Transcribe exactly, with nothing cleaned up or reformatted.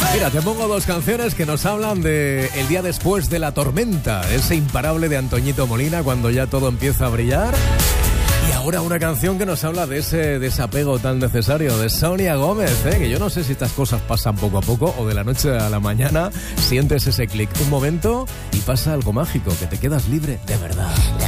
Mira, te pongo dos canciones que nos hablan de el día después de la tormenta, ese imparable de Antoñito Molina cuando ya todo empieza a brillar. Y ahora una canción que nos habla de ese desapego tan necesario de Sonia Gómez, ¿eh? Que yo no sé si estas cosas pasan poco a poco o de la noche a la mañana sientes ese clic, un momento y pasa algo mágico, que te quedas libre de verdad.